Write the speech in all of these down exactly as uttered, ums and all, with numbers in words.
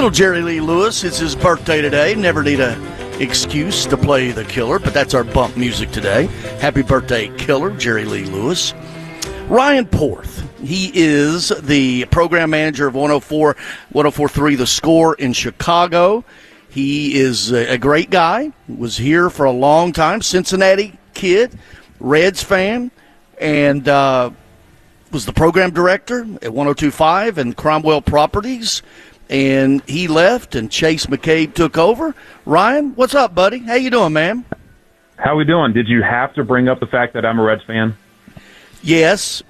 Little Jerry Lee Lewis, it's his birthday today. Never need a excuse to play the killer, but that's our bump music today. Happy birthday, killer, Jerry Lee Lewis. Ryan Porth, he is the program manager of one oh four, one oh four point three The Score in Chicago. He is a great guy, was here for a long time, Cincinnati kid, Reds fan, and uh, was the program director at one oh two point five and Cromwell Properties. And he left, and Chase McCabe took over. Ryan, what's up, buddy? How you doing, man? How we doing? Did you have to bring up the fact that I'm a Reds fan? Yes.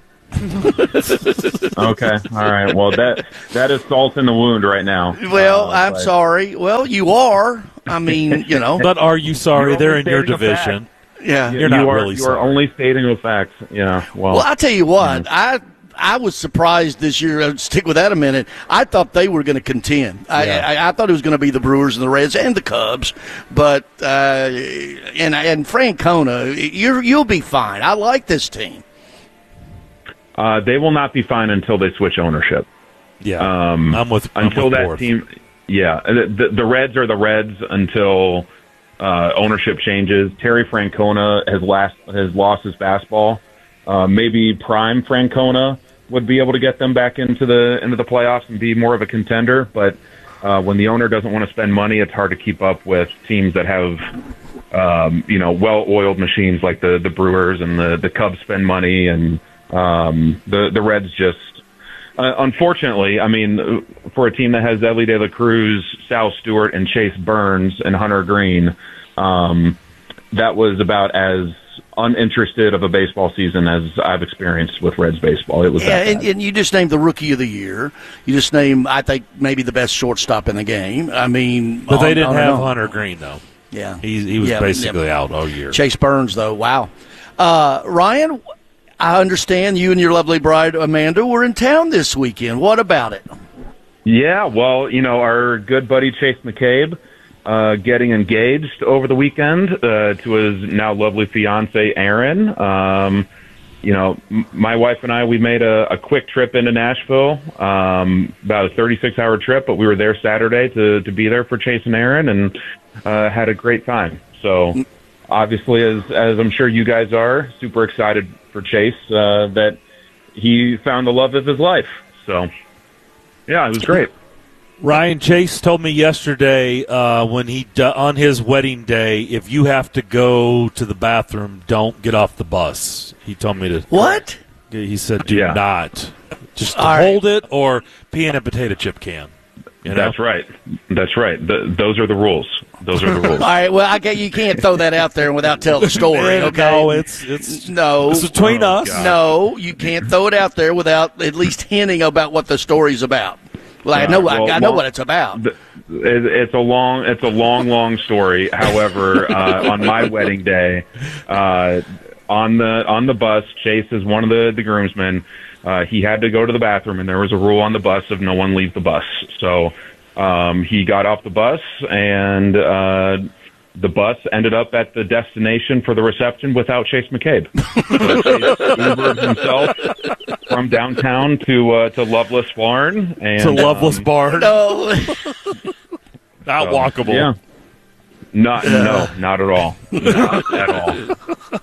Okay. All right. Well, that that is salt in the wound right now. Well, uh, I'm but... sorry. Well, you are. I mean, you know. But are you sorry? You're They're in your division. Yeah. You're not you are, really you sorry. are only stating the facts. Yeah. Well, Well, I'll tell you what. Yeah. I I was surprised this year. I'll stick with that a minute. I thought they were going to contend. I, Yeah. I, I thought it was going to be the Brewers and the Reds and the Cubs. But uh, and and Francona, you're you'll be fine. I like this team. uh, they will not be fine until they switch ownership. Yeah, Um, I'm with I'm until with that Porth. team. Yeah, the, the, the Reds are the Reds until uh, ownership changes. Terry Francona has last has lost his fastball. Uh, maybe prime Francona would be able to get them back into the into the playoffs and be more of a contender. But uh, when the owner doesn't want to spend money, it's hard to keep up with teams that have um, you know well-oiled machines like the the Brewers, and the the Cubs spend money, and um, the the Reds just. Uh, unfortunately, I mean, for a team that has Elly De La Cruz, Sal Stewart, and Chase Burns and Hunter Green, um, that was about as uninterested of a baseball season as I've experienced with Reds baseball. It was Yeah, that and, bad. and you just named the Rookie of the Year. You just named, I think, maybe the best shortstop in the game. I mean, But they on- didn't on and have on. Hunter Green, though. Yeah, He, he was Yeah, basically yeah. out all year. Chase Burns, though, wow. Uh, Ryan, I understand you and your lovely bride, Amanda, were in town this weekend. What about it? Yeah, well, you know, our good buddy Chase McCabe uh, getting engaged over the weekend uh, to his now lovely fiance, Erin. Um, you know, m- my wife and I, we made a, a quick trip into Nashville, um, about a thirty-six hour trip, but we were there Saturday to, to be there for Chase and Erin, and uh, had a great time. So obviously, as, as I'm sure you guys are, super excited for Chase uh, that he found the love of his life. So, yeah, it was great. Ryan Chase told me yesterday uh, when he on his wedding day, if you have to go to the bathroom, don't get off the bus. He told me to. What? He said, "Do Yeah. not just All right. hold it or pee in a potato chip can." You know? That's right. That's right. The, those are the rules. Those are the rules. All right, well, I get, you can't throw that out there without telling the story, Eh, okay? No, it's it's No. it's between Oh, us. God. No, you can't throw it out there without at least hinting about what the story's about. Well, I Uh, know, well, I, I know well, what it's about. It- It's a long, it's a long, long story. However, uh, on my wedding day, uh, on the on the bus, Chase is one of the the groomsmen. Uh, he had to go to the bathroom, and there was a rule on the bus of no one leave the bus. So um, he got off the bus, and uh, the bus ended up at the destination for the reception without Chase McCabe. So Chase Ubered himself from downtown to uh, to Loveless Barn, and To Loveless um, Barn, No. not so, walkable. Yeah. Not, no, not at all. Not at all.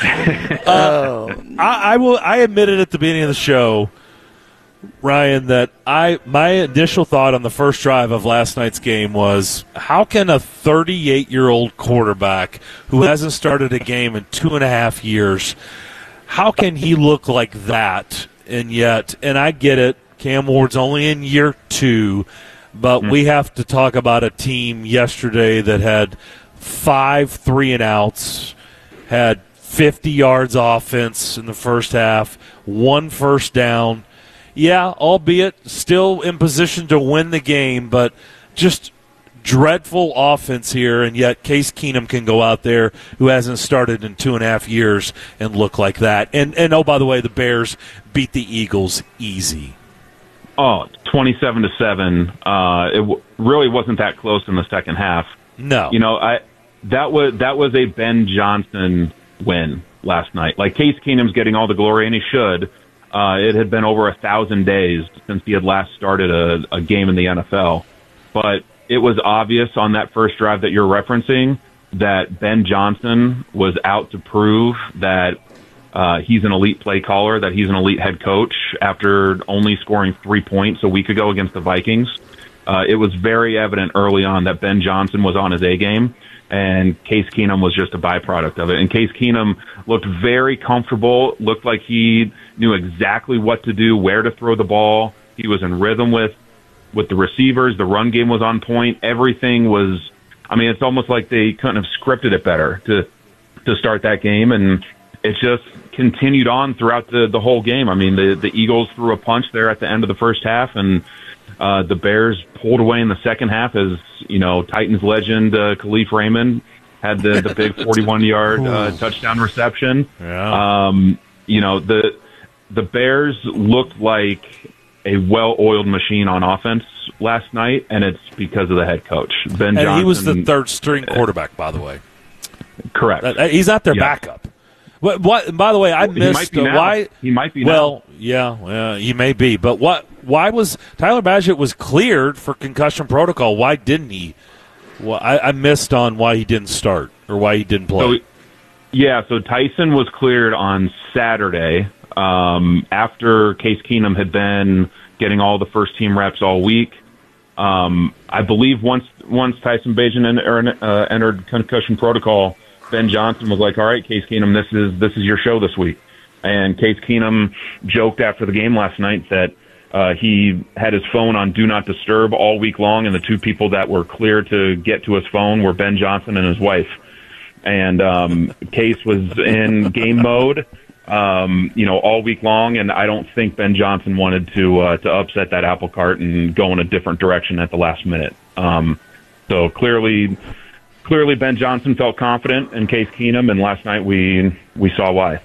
Oh. I, I will. I admitted at the beginning of the show, Ryan, that I my initial thought on the first drive of last night's game was, how can a thirty-eight-year-old quarterback who hasn't started a game in two and a half years, how can he look like that? And yet, and I get it, Cam Ward's only in year two, but we have to talk about a team yesterday that had five three and outs, had fifty yards offense in the first half, one first down. Yeah, albeit still in position to win the game, but just dreadful offense here, and yet Case Keenum can go out there, who hasn't started in two and a half years, and look like that. And, and oh, by the way, the Bears beat the Eagles easy. Oh, twenty-seven to seven. Uh, it w- really wasn't that close in the second half. No. You know, I that was that was a Ben Johnson win last night. Like, Case Keenum's getting all the glory, and he should. Uh, it had been over a thousand days since he had last started a, a game in the N F L. but it was obvious on that first drive that you're referencing that Ben Johnson was out to prove that uh, he's an elite play caller, that he's an elite head coach after only scoring three points a week ago against the Vikings. Uh, it was very evident early on that Ben Johnson was on his A game, and Case Keenum was just a byproduct of it. And Case Keenum looked very comfortable, looked like he knew exactly what to do, where to throw the ball. He was in rhythm with, with the receivers. The run game was on point. Everything was, I mean, it's almost like they couldn't have scripted it better to to start that game, and it just continued on throughout the, the whole game. I mean, the, the Eagles threw a punch there at the end of the first half, and uh, the Bears pulled away in the second half as, you know, Titans legend uh, Khalif Raymond had the, the big forty-one-yard uh, touchdown reception. Yeah. Um, you know, the the Bears looked like a well-oiled machine on offense last night, and it's because of the head coach, Ben and Johnson. He was the third-string quarterback, by the way. Correct. Uh, He's not their yeah. backup. What, what? By the way, I well, missed he uh, why. He might be. Well, now. yeah, well, he may be. But what? Why was Tyler Badgett was cleared for concussion protocol? Why didn't he? Well, I, I missed on why he didn't start or why he didn't play. So, yeah, so Tyson was cleared on Saturday um, after Case Keenum had been getting all the first team reps all week. Um, I believe once once Tyson Bagent en- uh, entered concussion protocol, Ben Johnson was like, "All right, Case Keenum, this is this is your show this week." And Case Keenum joked after the game last night that uh, he had his phone on Do Not Disturb all week long, and the two people that were clear to get to his phone were Ben Johnson and his wife. And um, Case was in game mode, um, you know, all week long, and I don't think Ben Johnson wanted to uh, to upset that apple cart and go in a different direction at the last minute. Um, so clearly. Clearly, Ben Johnson felt confident in Case Keenum, and last night we we saw why.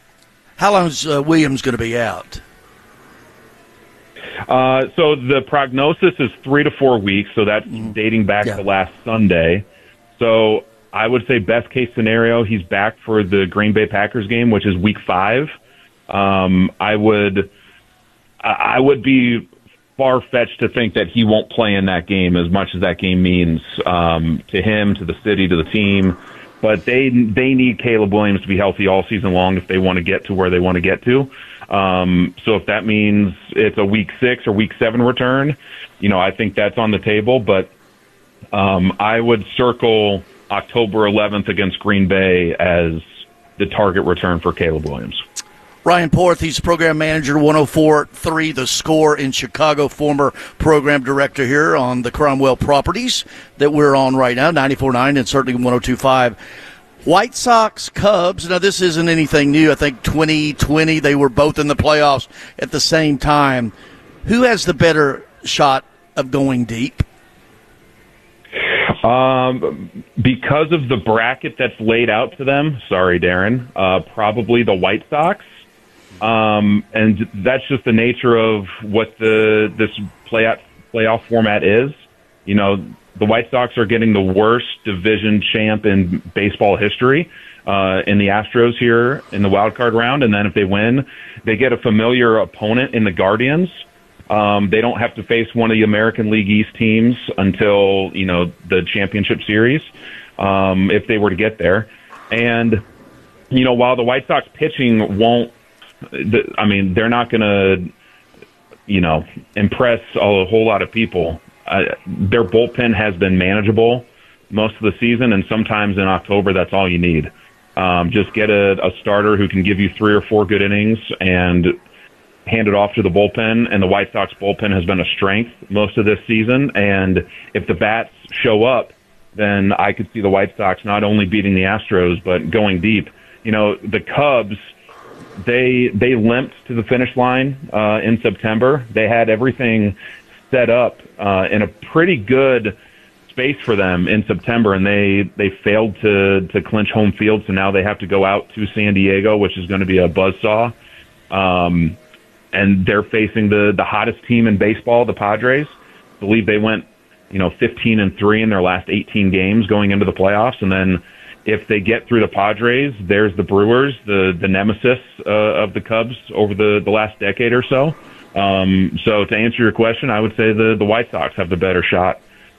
How long is uh, Williams going to be out? Uh, so the prognosis is three to four weeks, so that's mm. dating back yeah. to last Sunday. So I would say best case scenario, he's back for the Green Bay Packers game, which is week five. Um, I would I would be far-fetched to think that he won't play in that game as much as that game means um, to him, to the city, to the team. But they they need Caleb Williams to be healthy all season long if they want to get to where they want to get to. Um, so if that means it's a week six or week seven return, you know, I think that's on the table. But um, I would circle October eleventh against Green Bay as the target return for Caleb Williams. Ryan Porth, he's program manager, one oh four point three The Score in Chicago, former program director here on the Cromwell Properties that we're on right now, ninety-four point nine and certainly one oh two point five. White Sox, Cubs, now this isn't anything new. I think twenty twenty they were both in the playoffs at the same time. Who has the better shot of going deep? Um, because of the bracket that's laid out to them, sorry, Darren, uh, probably the White Sox. Um, and that's just the nature of what the this playoff playoff format is. You know, the White Sox are getting the worst division champ in baseball history uh, in the Astros here in the wild card round, and then if they win, they get a familiar opponent in the Guardians. Um, they don't have to face one of the American League East teams until, you know, the championship series, um, if they were to get there. And, you know, while the White Sox pitching won't, I mean, they're not going to, you know, impress a whole lot of people. Uh, their bullpen has been manageable most of the season, and sometimes in October that's all you need. Um, just get a, a starter who can give you three or four good innings and hand it off to the bullpen, and the White Sox bullpen has been a strength most of this season. And if the bats show up, then I could see the White Sox not only beating the Astros, but going deep. You know, the Cubs, they they limped to the finish line uh, in September. They had everything set up uh, in a pretty good space for them in September, and they, they failed to, to clinch home field, so now they have to go out to San Diego, which is going to be a buzzsaw. Um, and they're facing the, the hottest team in baseball, the Padres. I believe they went, you know, fifteen and three in their last eighteen games going into the playoffs. And then if they get through the Padres, there's the Brewers, the, the nemesis uh, of the Cubs over the, the last decade or so. Um, so to answer your question, I would say the, the White Sox have the better shot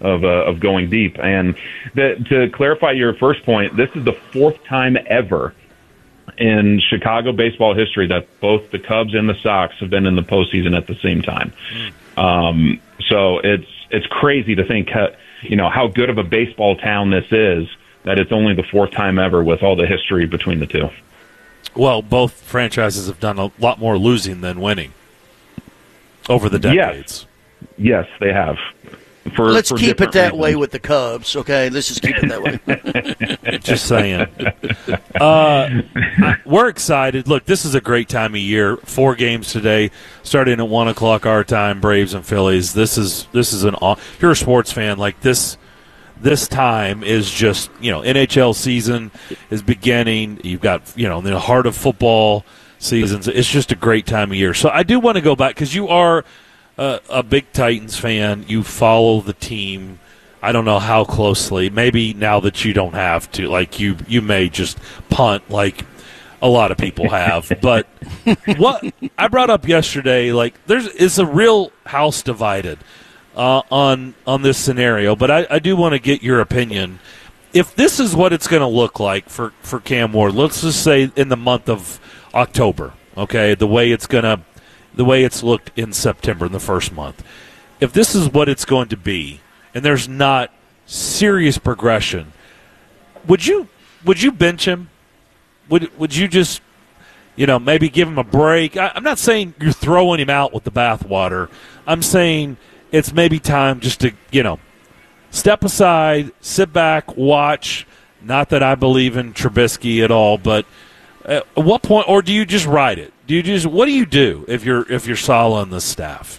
of uh, of going deep. And the, to clarify your first point, this is the fourth time ever in Chicago baseball history that both the Cubs and the Sox have been in the postseason at the same time. Mm. Um, so it's it's crazy to think, how, you know, how good of a baseball town this is, that it's only the fourth time ever with all the history between the two. Well, both franchises have done a lot more losing than winning over the decades. Yes, yes they have. For, Let's for keep it that reasons. way with the Cubs, okay? Let's just keep it that way. Just saying. Uh, I, we're excited. Look, this is a great time of year. Four games today, starting at one o'clock our time. Braves and Phillies. This is this is an. If you're a sports fan, like this, this time is just, you know, N H L season is beginning. You've got, you know, in the heart of football seasons. It's just a great time of year. So I do want to go back because you are a, a big Titans fan. You follow the team. I don't know how closely. Maybe now that you don't have to, like you, you may just punt like a lot of people have. But what I brought up yesterday, like there's is a real house divided uh, on on this scenario. But I, I do want to get your opinion. If this is what it's going to look like for, for Cam Ward, let's just say in the month of October, okay, the way it's gonna, the way it's looked in September in the first month. If this is what it's going to be, and there's not serious progression, would you would you bench him? Would would you just, you know, maybe give him a break? I, I'm not saying you're throwing him out with the bathwater. I'm saying it's maybe time just to, you know, step aside, sit back, watch. Not that I believe in Trubisky at all, but at what point, or do you just ride it? Do you just what do you do if you're if you're Saleh and the staff?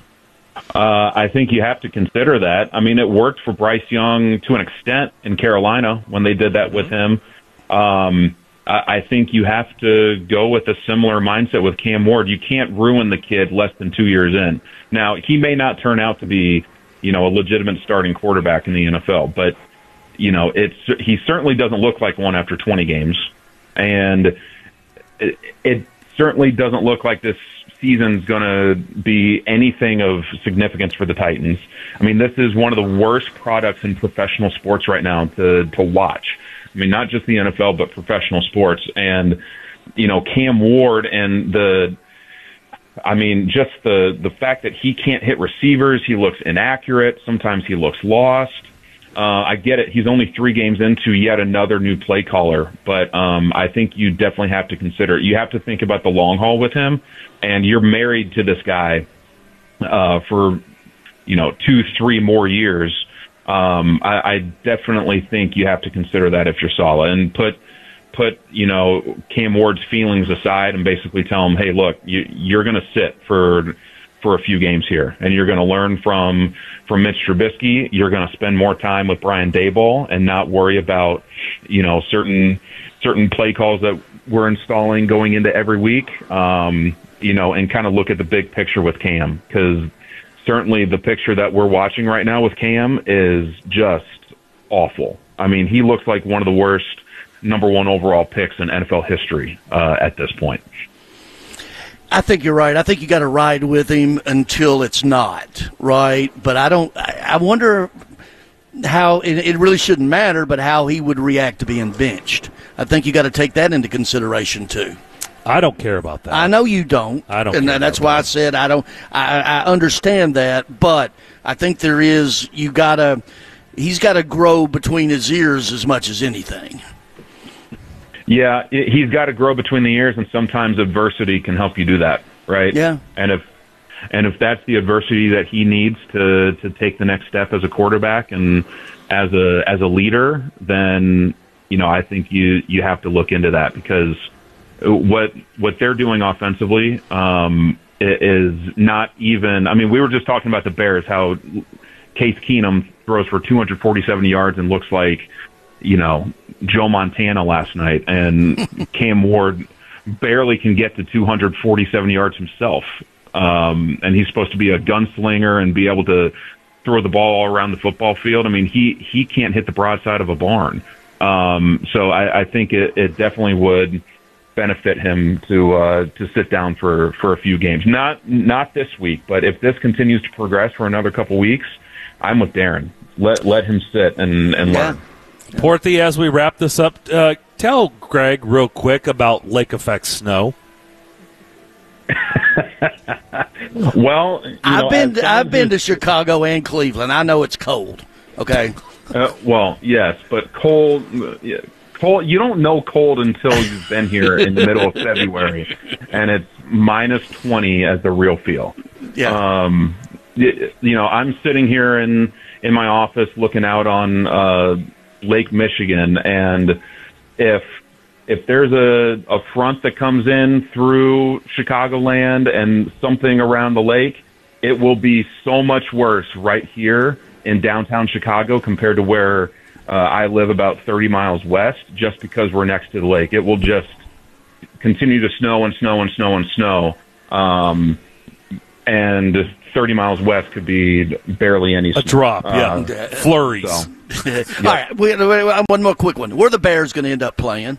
Uh, I think you have to consider that. I mean, it worked for Bryce Young to an extent in Carolina when they did that with him. Um, I, I think you have to go with a similar mindset with Cam Ward. You can't ruin the kid less than two years in. Now, he may not turn out to be, you know, a legitimate starting quarterback in the N F L, but, you know, it's he certainly doesn't look like one after twenty games. And it, it certainly doesn't look like this season's going to be anything of significance for the Titans. I mean, this is one of the worst products in professional sports right now to to watch. I mean, not just the N F L, but professional sports. And, you know, Cam Ward and the, I mean, just the, the fact that he can't hit receivers, he looks inaccurate. Sometimes he looks lost. Uh, I get it. He's only three games into yet another new play caller, but um, I think you definitely have to consider, you have to think about the long haul with him, and you're married to this guy uh, for, you know, two, three more years. Um, I, I definitely think you have to consider that if you're Saleh, and put, put, you know, Cam Ward's feelings aside and basically tell him, hey, look, you, you're going to sit for for a few games here, and you're going to learn from from Mitch Trubisky. You're going to spend more time with Brian Daboll and not worry about, you know, certain certain play calls that we're installing going into every week. Um, you know, and kind of look at the big picture with Cam, because certainly the picture that we're watching right now with Cam is just awful. I mean, he looks like one of the worst number one overall picks in N F L history uh, at this point. I think you're right. I think you got to ride with him until it's not, right? But I don't. I wonder how it, it really shouldn't matter, but how he would react to being benched. I think you got to take that into consideration too. I don't care about that. I know you don't. I don't, and care that's about why that. I said I don't. I, I understand that, but I think there is. You gotta. He's got to grow between his ears as much as anything. Yeah, he's got to grow between the ears, and sometimes adversity can help you do that, right? Yeah. And if and if that's the adversity that he needs to to take the next step as a quarterback and as a as a leader, then, you know, I think you you have to look into that, because what what they're doing offensively um, is not even. I mean, we were just talking about the Bears, how Case Keenum throws for two hundred forty-seven yards and looks like, you know, Joe Montana last night, and Cam Ward barely can get to two hundred forty-seven yards himself. Um, and he's supposed to be a gunslinger and be able to throw the ball all around the football field. I mean, he, he can't hit the broadside of a barn. Um, so I, I think it, it definitely would benefit him to uh, to sit down for, for a few games. Not not this week, but if this continues to progress for another couple weeks, I'm with Darren. Let let him sit and, and Yeah. learn. Porthy, as we wrap this up, uh, tell Greg real quick about lake effect snow. Well, you I've know, been as to, I've someone been to who's- Chicago and Cleveland. I know it's cold. Okay. Uh, well, yes, but cold. uh, yeah, Cold. You don't know cold until you've been here in the middle of February, and it's minus twenty as the real feel. Yeah. Um, you, you know, I'm sitting here in in my office looking out on uh, Lake Michigan, and if if there's a, a front that comes in through Chicagoland and something around the lake, it will be so much worse right here in downtown Chicago compared to where uh, I live about thirty miles west, just because we're next to the lake. It will just continue to snow and snow and snow and snow. Um, and thirty miles west could be barely any A snow. drop, yeah. Uh, Flurries. so. All right. We, we, one more quick one. Where are the Bears going to end up playing?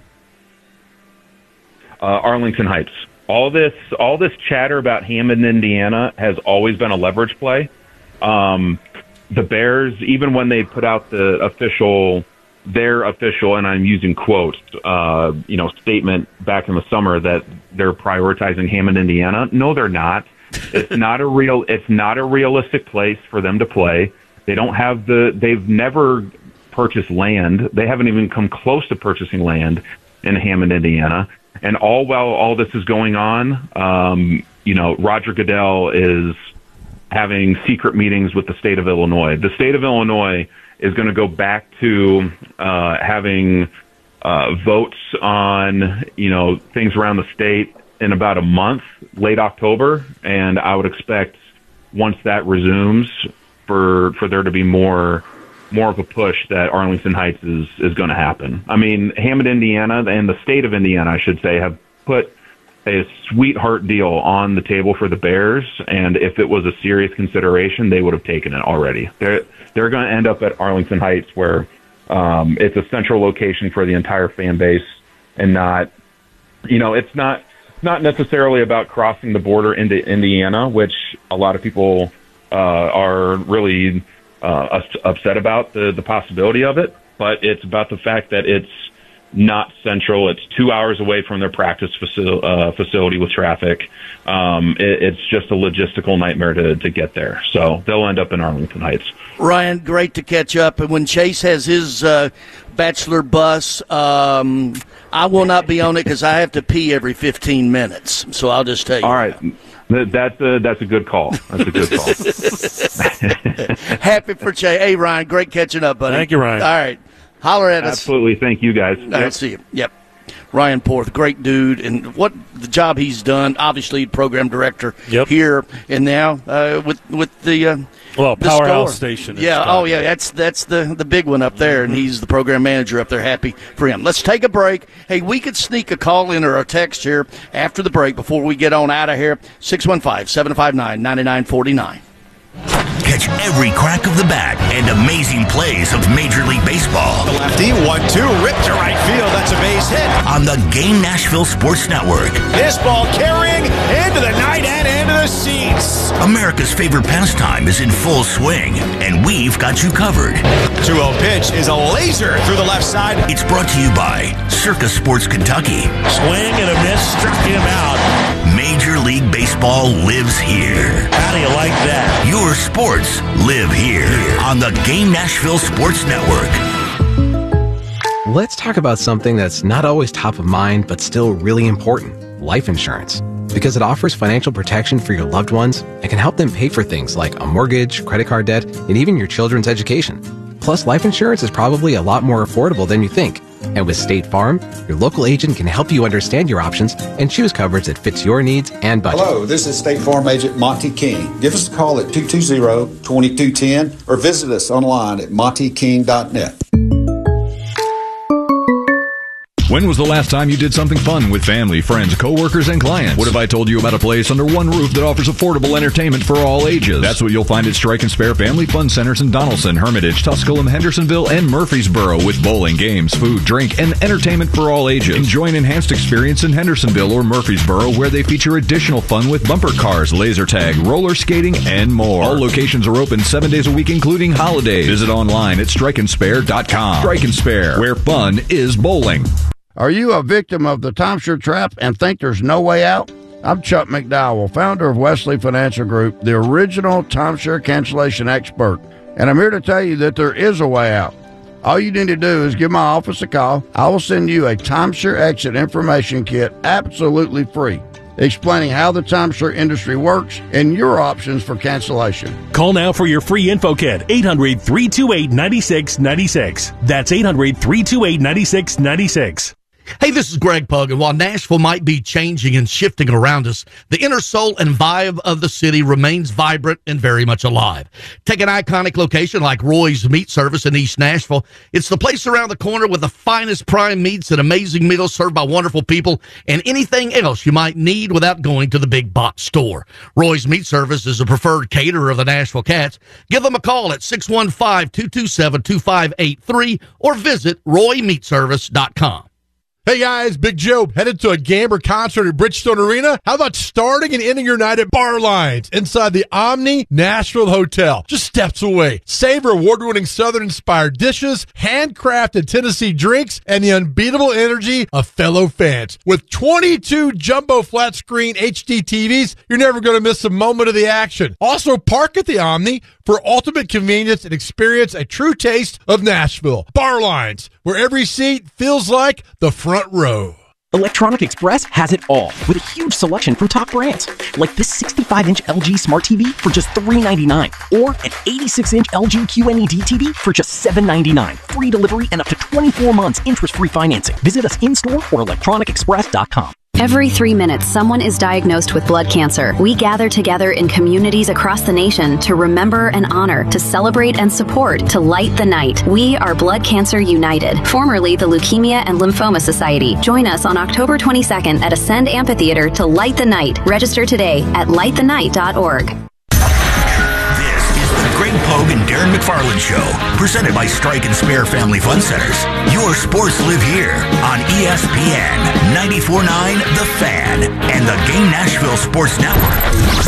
Uh, Arlington Heights. All this, all this chatter about Hammond, Indiana, has always been a leverage play. Um, the Bears, even when they put out the official, their official, and I'm using quotes, uh, you know, statement back in the summer that they're prioritizing Hammond, Indiana. No, they're not. It's not a real. It's not a realistic place for them to play. They don't have the. They've never purchased land. They haven't even come close to purchasing land in Hammond, Indiana. And all while all this is going on, um, you know, Roger Goodell is having secret meetings with the state of Illinois. The state of Illinois is going to go back to uh, having uh, votes on, you know, things around the state in about a month, late October, and I would expect once that resumes for for there to be more more of a push that Arlington Heights is, is going to happen. I mean, Hammond, Indiana, and the state of Indiana, I should say, have put a sweetheart deal on the table for the Bears, and if it was a serious consideration, they would have taken it already. They're, they're going to end up at Arlington Heights, where um, it's a central location for the entire fan base, and not, you know, it's not not necessarily about crossing the border into Indiana, which a lot of people uh, are really uh, upset about the, the possibility of it, but it's about the fact that it's not central. It's two hours away from their practice facil- uh, facility with traffic. Um, it, it's just a logistical nightmare to, to get there. So they'll end up in Arlington Heights. Ryan, great to catch up. And when Chase has his uh, bachelor bus, um, I will not be on it because I have to pee every fifteen minutes. So I'll just tell you. All right. That's a, that's a good call. That's a good call. Happy for Chase. Hey, Ryan, great catching up, buddy. Thank you, Ryan. All right. Holler at us. Absolutely. Thank you, guys. All right, see you. Yep. Ryan Porth, great dude, and what the job he's done. Obviously, program director Yep. here, and now uh, with with the uh, Well, the Powerhouse store. Station. in Yeah. Chicago. Oh, yeah. That's that's the the big one up there, and he's the program manager up there. Happy for him. Let's take a break. Hey, we could sneak a call in or a text here after the break before we get on out of here. six one five, seven five nine, nine nine four nine. Catch every crack of the bat and amazing plays of Major League Baseball The lefty, one two, ripped to right field. That's a base hit. on the Game Nashville Sports Network. This ball carrying into the night and into the seats. America's favorite pastime is in full swing, and we've got you covered. two oh pitch is a laser through the left side. It's brought to you by Circus Sports Kentucky. Swing and a miss, struck him out. Major League Baseball lives here. How do you like that? Your sports live here on the Game Nashville Sports Network. Let's talk about something that's not always top of mind, but still really important: life insurance. Because it offers financial protection for your loved ones and can help them pay for things like a mortgage, credit card debt, and even your children's education. Plus, life insurance is probably a lot more affordable than you think. And with State Farm, your local agent can help you understand your options and choose coverage that fits your needs and budget. Hello, this is State Farm Agent Monty King. Give us a call at two two zero, two two one zero or visit us online at monty king dot net. When was the last time you did something fun with family, friends, coworkers, and clients? What if I told you about a place under one roof that offers affordable entertainment for all ages? That's what you'll find at Strike and Spare Family Fun Centers in Donaldson, Hermitage, Tusculum, Hendersonville, and Murfreesboro, with bowling, games, food, drink, and entertainment for all ages. Enjoy an enhanced experience in Hendersonville or Murfreesboro, where they feature additional fun with bumper cars, laser tag, roller skating, and more. All locations are open seven days a week, including holidays. Visit online at strike and spare dot com. Strike and Spare, where fun is bowling. Are you a victim of the timeshare trap and think there's no way out? I'm Chuck McDowell, founder of Wesley Financial Group, the original timeshare cancellation expert, and I'm here to tell you that there is a way out. All you need to do is give my office a call. I will send you a timeshare exit information kit absolutely free, explaining how the timeshare industry works and your options for cancellation. Call now for your free info kit, eight hundred, three two eight, nine six nine six. That's eight hundred, three two eight, nine six nine six. Hey, this is Greg Pug, and while Nashville might be changing and shifting around us, the inner soul and vibe of the city remains vibrant and very much alive. Take an iconic location like Roy's Meat Service in East Nashville. It's the place around the corner with the finest prime meats and amazing meals served by wonderful people and anything else you might need without going to the big box store. Roy's Meat Service is a preferred caterer of the Nashville Cats. Give them a call at six one five, two two seven, two five eight three or visit roy meat service dot com. Hey guys, Big Joe, headed to a game or concert at Bridgestone Arena? How about starting and ending your night at Bar Lines inside the Omni Nashville Hotel, just steps away? Savor award-winning Southern-inspired dishes, handcrafted Tennessee drinks, and the unbeatable energy of fellow fans. With twenty-two jumbo flat-screen H D T Vs, you're never going to miss a moment of the action. Also, park at the Omni for ultimate convenience and experience a true taste of Nashville. Bar Lines, where every seat feels like the front row. Electronic Express has it all, with a huge selection from top brands, like this sixty-five inch L G Smart T V for just three ninety-nine, or an eighty-six inch L G Q N E D T V for just seven ninety-nine. Free delivery and up to twenty-four months interest-free financing. Visit us in-store or electronic express dot com. Every three minutes, someone is diagnosed with blood cancer. We gather together in communities across the nation to remember and honor, to celebrate and support, to light the night. We are Blood Cancer United, formerly the Leukemia and Lymphoma Society. Join us on October twenty-second at Ascend Amphitheater to light the night. Register today at light the night dot org. Greg Pogue and Darren McFarland Show, presented by Strike and Spare Family Fun Centers. Your sports live here on E S P N, ninety-four point nine The Fan, and the Game Nashville Sports Network.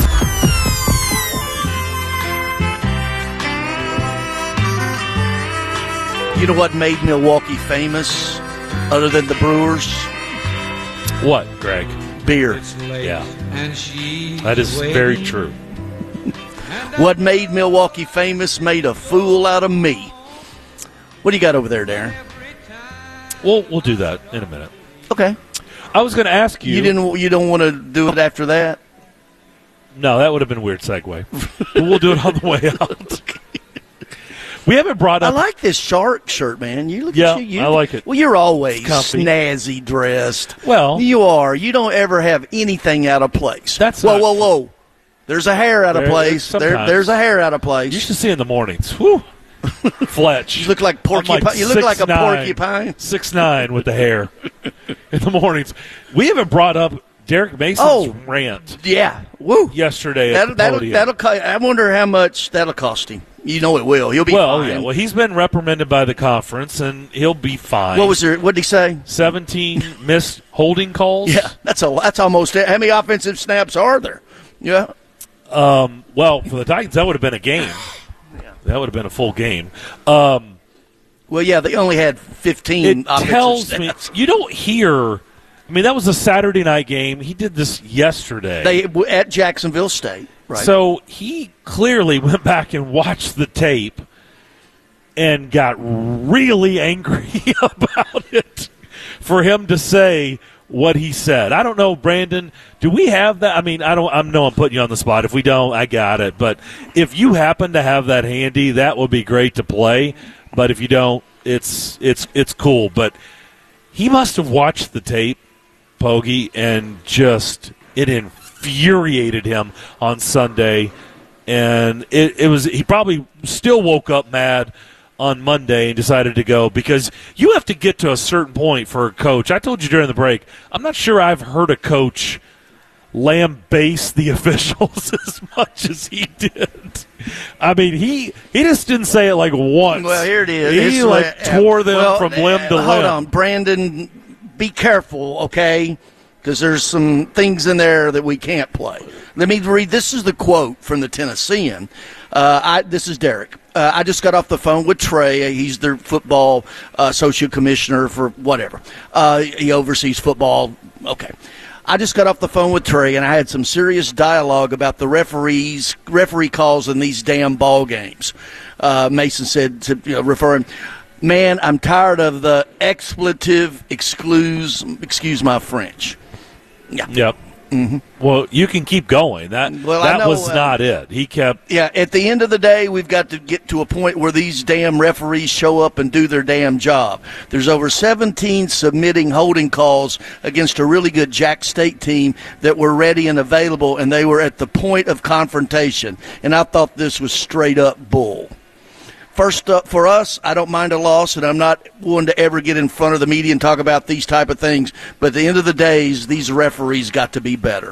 You know what made Milwaukee famous, other than the Brewers? What, Greg? Beer. Yeah. That is very true. What made Milwaukee famous made a fool out of me. What do you got over there, Darren? Well, we'll do that in a minute. Okay. I was going to ask you. You didn't. You don't want to do it after that? No, that would have been a weird segue. But we'll do it on the way out. We haven't brought up. I like this shark shirt, man. You look yeah, at you. you I like it. Well, you're always comfy. snazzy dressed. Well, you are. You don't ever have anything out of place. That's whoa, not, whoa, whoa. There's a hair out of there, place. There, there's a hair out of place. You should see in the mornings. Whew. Fletch. You look like porcupine. Like you look like a nine, porcupine. Six nine with the hair in the mornings. We haven't brought up Derek Mason's oh, rant. Yeah. Woo. Yesterday that'll, at the that'll, podium. that'll, I wonder how much that'll cost him. You know it will. He'll be well, fine. yeah. Well, he's been reprimanded by the conference, and he'll be fine. What was there? What did he say? Seventeen missed holding calls. Yeah, that's a. That's almost. How many offensive snaps are there? Yeah. Um, well, for the Titans, that would have been a game. Yeah. That would have been a full game. Um, well, yeah, they only had fifteen it offensive tells snaps. Me, you don't hear – I mean, that was a Saturday night game. He did this yesterday. They at Jacksonville State, right. So he clearly went back and watched the tape and got really angry about it for him to say – what he said. I don't know, Brandon, do we have that? I mean, I don't I know I'm putting you on the spot. If we don't, I got it. But if you happen to have that handy, that would be great to play. But if you don't, it's it's it's cool. But he must have watched the tape, Poggy, and just it infuriated him on Sunday. And it, it was he probably still woke up mad on Monday and decided to go because you have to get to a certain point for a coach. I told you during the break, I'm not sure I've heard a coach lambaste the officials as much as he did. I mean, he he just didn't say it like once. Well, here it is. He it's like like, tore them well, from limb to hold limb. Hold on, Brandon, be careful, okay? Because there's some things in there that we can't play. Let me read. This is the quote from the Tennessean. Uh, I, this is Derek. Uh, I just got off the phone with Trey. He's their football uh, associate commissioner for whatever. Uh, he oversees football. Okay. I just got off the phone with Trey, and I had some serious dialogue about the referees, referee calls in these damn ball games. Uh, Mason said, to, you know, referring, man, I'm tired of the expletive, excuse, excuse my French. Yeah. Yep. Mm-hmm. Well, you can keep going. That well, that know, was uh, not it. He kept. Yeah. At the end of the day, we've got to get to a point where these damn referees show up and do their damn job. There's over seventeen submitting holding calls against a really good Jack State team that were ready and available, and they were at the point of confrontation. And I thought this was straight up bull. First up for us, I don't mind a loss, and I'm not willing to ever get in front of the media and talk about these type of things. But at the end of the days, these referees got to be better.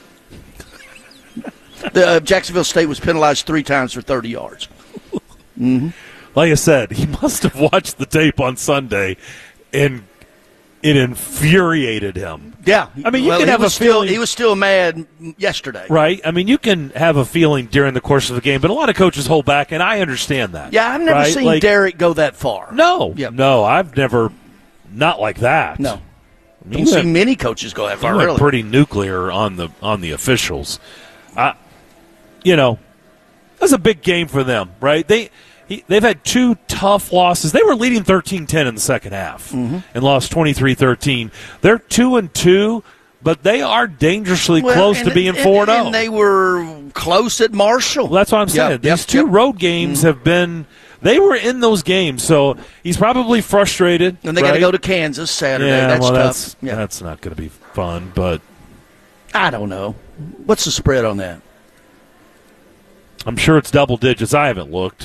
the, uh, Jacksonville State was penalized three times for thirty yards. Mm-hmm. Like I said, he must have watched the tape on Sunday, and it infuriated him. Yeah. I mean, you well, can he have a was still, feeling. He was still mad yesterday. Right? I mean, you can have a feeling during the course of the game, but a lot of coaches hold back, and I understand that. Yeah, I've never right? seen like, Derek go that far. No. Yep. No, I've never – not like that. No. I Don't mean, see went, many coaches go that far, he went really. pretty nuclear on the on the officials. I, you know, that's a big game for them, right? They he, they've had two tough losses. They were leading thirteen ten in the second half mm-hmm. and lost twenty-three thirteen. They're two and two, but they are dangerously well, close and, to being and, four and oh. And they were close at Marshall. Well, that's what I'm saying. Yep, These yep, two yep. road games mm-hmm. have been – they were in those games, so he's probably frustrated. And they right? got to go to Kansas Saturday. Yeah, that's well, tough. That's, yeah. that's not going to be fun, but I don't know. What's the spread on that? I'm sure it's double digits. I haven't looked.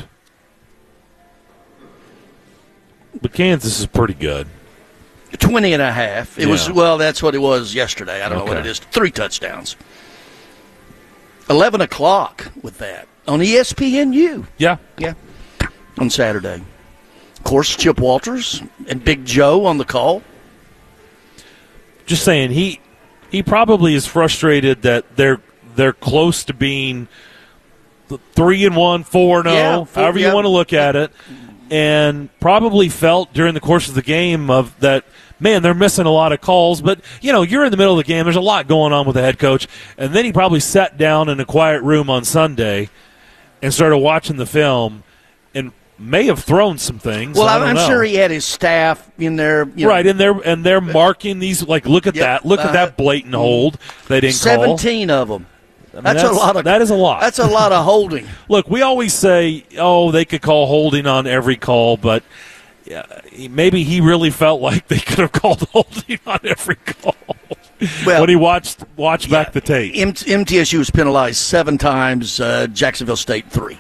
But Kansas is pretty good. twenty and a half. It yeah. was, well, that's what it was yesterday. I don't okay. know what it is. Three touchdowns. eleven o'clock with that on E S P N U. Yeah. Yeah. On Saturday. Of course, Chip Walters and Big Joe on the call. Just saying, he he probably is frustrated that they're they're close to being three and one, four and yeah, zero, four, however yeah. you want to look at it, and probably felt during the course of the game of that. Man, they're missing a lot of calls, but you know you're in the middle of the game. There's a lot going on with the head coach, and then he probably sat down in a quiet room on Sunday and started watching the film, and may have thrown some things. Well, I don't I'm know. sure he had his staff in there, you know, right, and they're and they're marking these. Like, look at Yep, that! Look uh, at that blatant hold they didn't seventeen call. of them. I mean, that's, that's a lot of. That is a lot. That's a lot of holding. Look, we always say, oh, they could call holding on every call, but yeah, maybe he really felt like they could have called holding on every call. Well, when he watched watched yeah, back the tape, M- MTSU was penalized seven times. Uh, Jacksonville State three.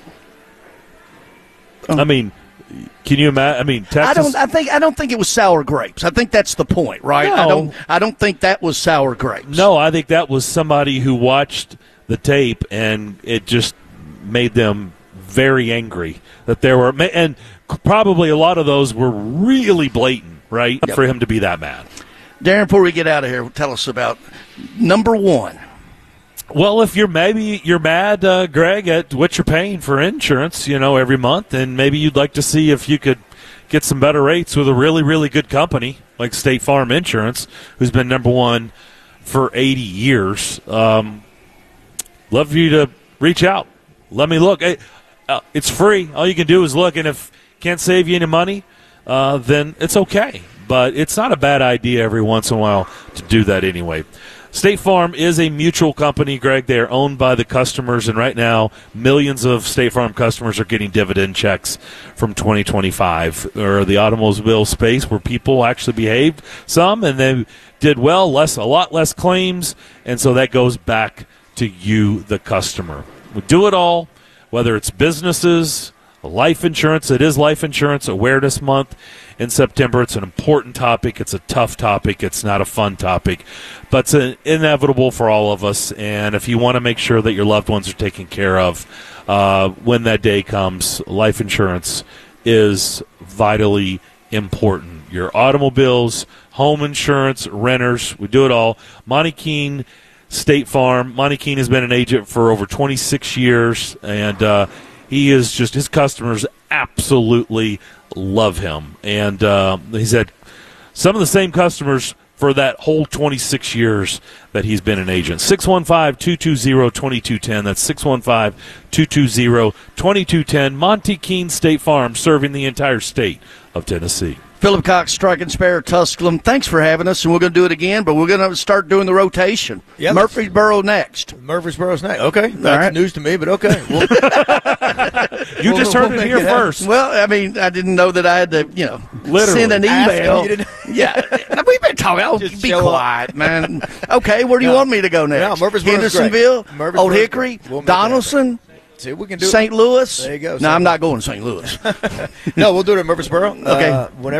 Um, I mean, can you imagine? I mean, Texas. I don't. I think. I don't think it was sour grapes. I think that's the point, right? No. I don't. I don't think that was sour grapes. No, I think that was somebody who watched the tape and it just made them very angry that there were, and probably a lot of those were really blatant, right? Yep. For him to be that mad. Darren, before we get out of here, tell us about number one. Well, if you're maybe you're mad, uh, Greg, at what you're paying for insurance, you know, every month, and maybe you'd like to see if you could get some better rates with a really, really good company like State Farm Insurance, who's been number one for eighty years. Um, love for you to reach out. Let me look. Hey, uh, it's free. All you can do is look, and if can't save you any money, uh, then it's okay. But it's not a bad idea every once in a while to do that anyway. State Farm is a mutual company, Greg. They are owned by the customers, and right now millions of State Farm customers are getting dividend checks from twenty twenty-five, or the automobile space where people actually behaved some, and they did well, less, a lot less claims, and so that goes back to you, the customer. We do it all, whether it's businesses, life insurance. It is Life Insurance Awareness Month in September. It's an important topic. It's a tough topic. It's not a fun topic, but it's an inevitable for all of us. And if you want to make sure that your loved ones are taken care of uh, when that day comes, life insurance is vitally important. Your automobiles, home insurance, renters, we do it all. Monty Keene State Farm. Monty Keene has been an agent for over twenty-six years, and uh, he is just, his customers absolutely love him. And uh, he's had some of the same customers for that whole twenty-six years that he's been an agent. six one five, two two zero, two two one zero. That's six one five, two two zero, two two one zero. Monty Keene State Farm, serving the entire state of Tennessee. Philip Cox, Strike and Spare, Tusculum, thanks for having us, and we're going to do it again, but we're going to start doing the rotation. Yeah, Murfreesboro next. Murfreesboro's next. Okay. That's right. news to me, but okay. We'll, you we'll, just we'll heard it here it first. Well, I mean, I didn't know that I had to, you know, Literally. send an email. Yeah. We've been talking. Oh, Just be show quiet, up. man. Okay, where do you No. want me to go next? No, Murfreesboro's Hendersonville, great. Murfreesboro's Old Hickory, great. We'll make that Donaldson, see, we can do Saint Louis. There you go. No, I'm not going to Saint Louis. No, we'll do it in Murfreesboro. Okay. Uh, whenever.